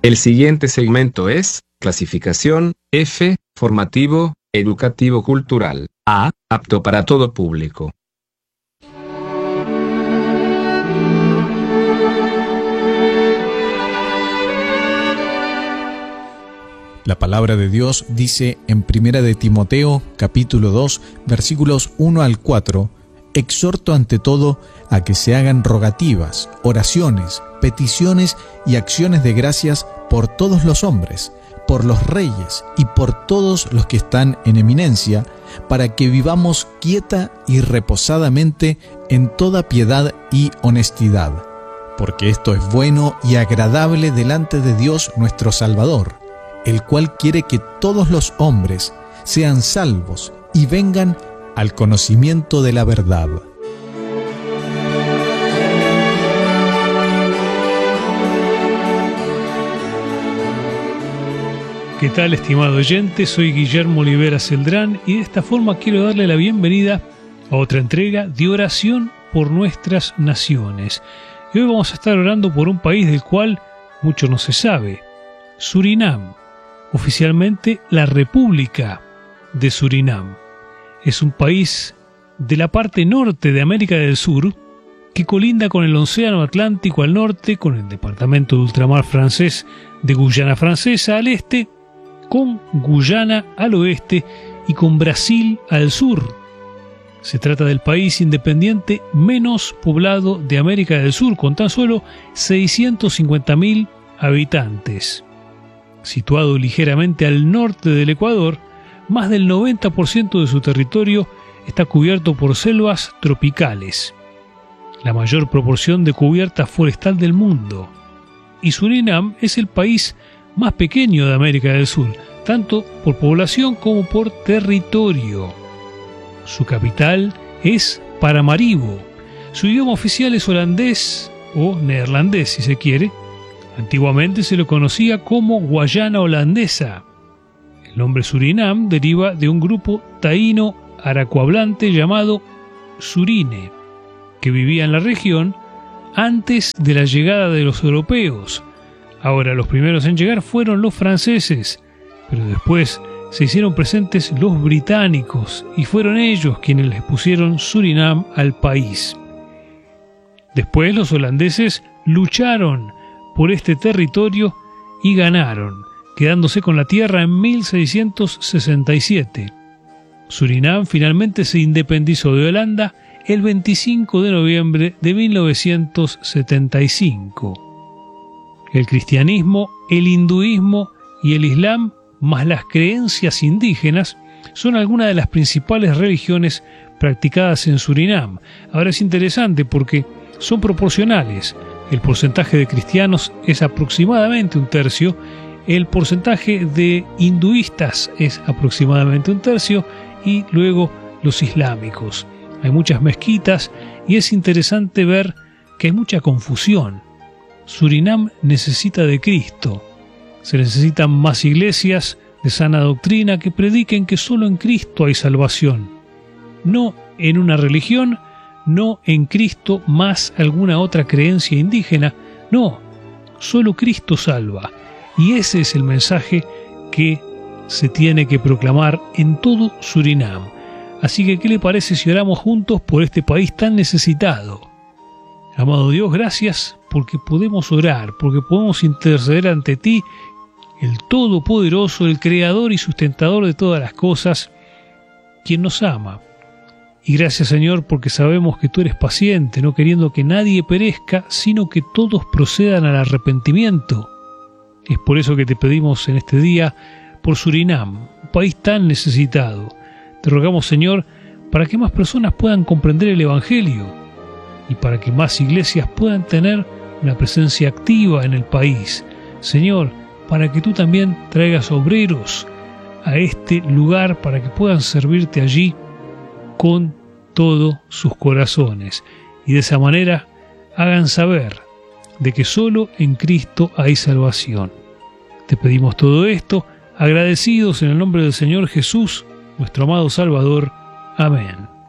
El siguiente segmento es clasificación F, formativo, educativo cultural. A, apto para todo público. La palabra de Dios dice en 1 de Timoteo, capítulo 2, versículos 1 al 4, exhorto ante todo a que se hagan rogativas, oraciones, peticiones y acciones de gracias por todos los hombres, por los reyes y por todos los que están en eminencia, para que vivamos quieta y reposadamente en toda piedad y honestidad, porque esto es bueno y agradable delante de Dios nuestro Salvador, el cual quiere que todos los hombres sean salvos y vengan al conocimiento de la verdad. ¿Qué tal, estimado oyente? Soy Guillermo Olivera Celdrán y de esta forma quiero darle la bienvenida a otra entrega de oración por nuestras naciones. Y hoy vamos a estar orando por un país del cual mucho no se sabe, Surinam. Oficialmente la República de Surinam. Es un país de la parte norte de América del Sur que colinda con el Océano Atlántico al norte, con el departamento de ultramar francés de Guyana Francesa al este, con Guyana al oeste y con Brasil al sur. Se trata del país independiente menos poblado de América del Sur, con tan solo 650.000 habitantes. Situado ligeramente al norte del Ecuador, más del 90% de su territorio está cubierto por selvas tropicales, la mayor proporción de cubierta forestal del mundo. Y Surinam es el país más pequeño de América del Sur, tanto por población como por territorio. Su capital es Paramaribo. Su idioma oficial es holandés o neerlandés, si se quiere. Antiguamente se lo conocía como Guayana holandesa. El nombre Surinam deriva de un grupo taíno aracuablante llamado Surine, que vivía en la región antes de la llegada de los europeos. Ahora, los primeros en llegar fueron los franceses, pero después se hicieron presentes los británicos y fueron ellos quienes les pusieron Surinam al país. Después los holandeses lucharon por este territorio y ganaron, quedándose con la tierra en 1667. Surinam finalmente se independizó de Holanda el 25 de noviembre de 1975. El cristianismo, el hinduismo y el islam, más las creencias indígenas, son algunas de las principales religiones practicadas en Surinam. Ahora es interesante porque son proporcionales. El porcentaje de cristianos es aproximadamente un tercio, el porcentaje de hinduistas es aproximadamente un tercio y luego los islámicos. Hay muchas mezquitas y es interesante ver que hay mucha confusión. Surinam necesita de Cristo. Se necesitan más iglesias de sana doctrina que prediquen que solo en Cristo hay salvación. No en una religión, no en Cristo más alguna otra creencia indígena, no, solo Cristo salva. Y ese es el mensaje que se tiene que proclamar en todo Surinam. Así que, ¿qué le parece si oramos juntos por este país tan necesitado? Amado Dios, gracias porque podemos orar, porque podemos interceder ante ti, el Todopoderoso, el Creador y Sustentador de todas las cosas, quien nos ama. Y gracias, Señor, porque sabemos que tú eres paciente, no queriendo que nadie perezca, sino que todos procedan al arrepentimiento. Es por eso que te pedimos en este día por Surinam, un país tan necesitado. Te rogamos, Señor, para que más personas puedan comprender el Evangelio y para que más iglesias puedan tener una presencia activa en el país. Señor, para que tú también traigas obreros a este lugar para que puedan servirte allí con todos sus corazones y de esa manera hagan saber de que solo en Cristo hay salvación. Te pedimos todo esto, agradecidos en el nombre del Señor Jesús, nuestro amado Salvador. Amén.